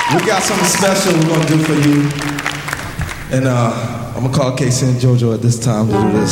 We got something special we're gonna do for you. And I'm gonna call Casey and JoJo at this time to do this.